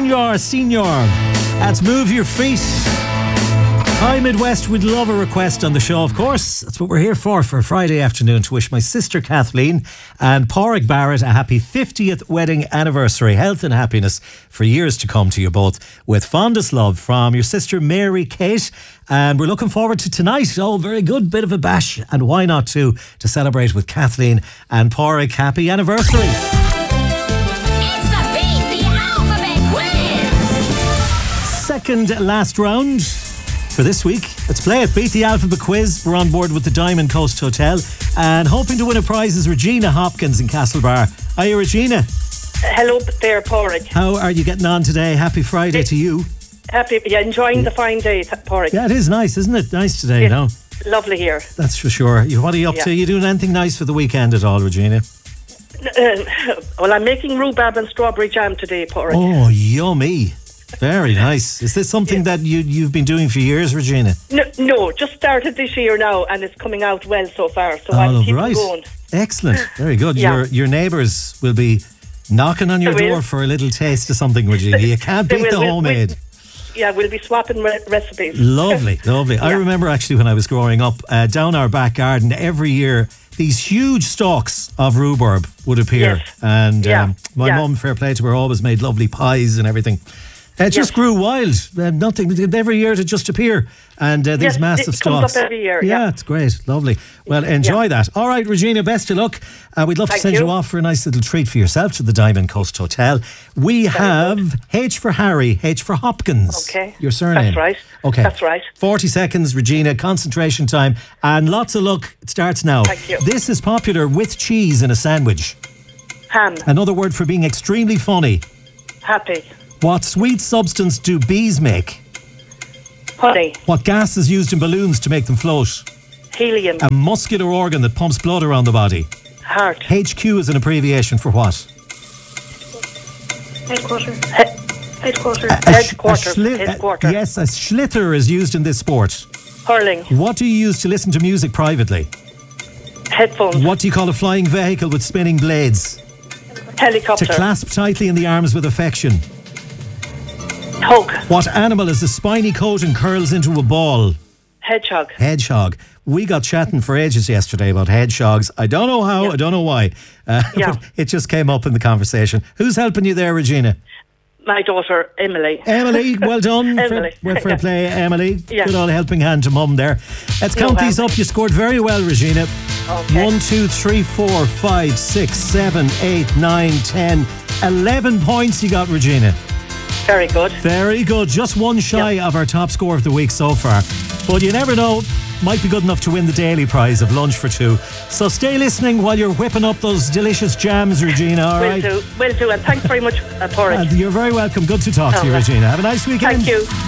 Junior, Senior. That's Move Your Feet. Hi Midwest, we'd love a request on the show, of course. That's what we're here for a Friday afternoon, to wish my sister Kathleen and Pádraig Barrett a happy 50th wedding anniversary. Health and happiness for years to come to you both, with fondest love from your sister Mary Kate. And we're looking forward to tonight. Oh, very good. Bit of a bash. And why not too, to celebrate with Kathleen and Pádraig. Happy anniversary. It's the Beat the Alphabet Quiz. Second last round for this week. Let's play it. Beat the Alphabet Quiz. We're on board with the Diamond Coast Hotel and hoping to win a prize is Regina Hopkins in Castlebar. Are you, Regina? Hello there, Pádraig. How are you getting on today? Happy Friday to you. Happy, enjoying the fine day, Pádraig. Yeah, it is nice, isn't it? Nice today, no? Lovely here. That's for sure. What are you up to? You doing anything nice for the weekend at all, Regina? Well, I'm making rhubarb and strawberry jam today, Pádraig. Oh, yummy. Very nice. Is this something that you've been doing for years, Regina? No, just started this year now, and it's coming out well so far. So I'm keeping going. Excellent. Very good. Yeah. Your neighbours will be knocking on your door for a little taste of something, Regina. You can't beat the homemade. We'll be swapping recipes. Lovely, lovely. I remember actually when I was growing up, down our back garden, every year these huge stalks of rhubarb would appear. Yes. And my mum, fair play to her, always made lovely pies and everything. It just grew wild. Nothing. Every year to just appear. And these massive stalks. Comes up every year. Yeah, it's great. Lovely. Well, enjoy that. All right, Regina, best of luck. We'd love to send you off for a nice little treat for yourself to the Diamond Coast Hotel. We have H for Harry, H for Hopkins. Okay. Your surname. That's right. Okay. That's right. 40 seconds, Regina. Concentration time. And lots of luck. It starts now. Thank you. This is popular with cheese in a sandwich. Ham. Another word for being extremely funny. Happy. What sweet substance do bees make? Honey. What gas is used in balloons to make them float? Helium. A muscular organ that pumps blood around the body. Heart. HQ is an abbreviation for what? Headquarters. Yes, a schlitter is used in this sport. Hurling. What do you use to listen to music privately? Headphones. What do you call a flying vehicle with spinning blades? Helicopter. To clasp tightly in the arms with affection. Hug. What animal has a spiny coat and curls into a ball? Hedgehog. Hedgehog. We got chatting for ages yesterday about hedgehogs. I don't know how, I don't know why. But it just came up in the conversation. Who's helping you there, Regina? My daughter, Emily. Emily, well done. Emily. Fair play, Emily. Yeah. Good old helping hand to mum there. Let's count these up. You scored very well, Regina. Okay. 1, 2, 3, 4, 5, 6, 7, 8, 9, 10, 11 points you got, Regina. Very good. Very good. Just one shy of our top score of the week so far. But you never know. Might be good enough to win the daily prize of lunch for two. So stay listening while you're whipping up those delicious jams, Regina. All right? Will do. And thanks very much, Pádraig. You're very welcome. Good to talk to you, Regina. Have a nice weekend. Thank you.